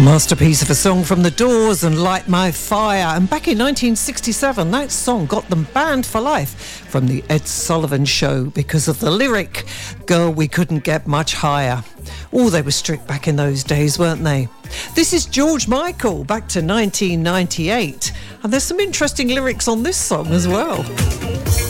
Masterpiece of a song from The Doors and Light My Fire. And back in 1967, that song got them banned for life from the Ed Sullivan Show because of the lyric, "Girl, we couldn't get much higher." Oh, they were strict back in those days, weren't they? This is George Michael, back to 1998. And there's some interesting lyrics on this song as well.